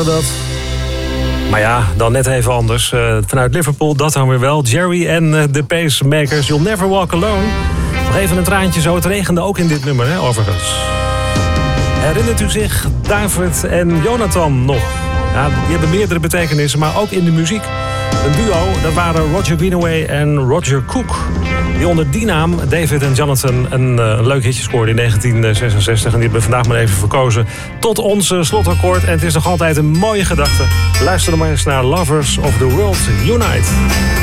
Dat. Maar ja, dan net even anders. Vanuit Liverpool, dat dan weer wel. Jerry en de Pacemakers, You'll Never Walk Alone. Nog even een traantje zo. Het regende ook in dit nummer, hè, overigens. Herinnert u zich David en Jonathan nog? Ja, die hebben meerdere betekenissen, maar ook in de muziek. Een duo, dat waren Roger Greenaway en Roger Cook. Die onder die naam, David en Jonathan, een leuk hitje scoorden in 1966. En die hebben we vandaag maar even verkozen tot ons slotakkoord. En het is nog altijd een mooie gedachte. Luister dan maar eens naar Lovers of the World Unite.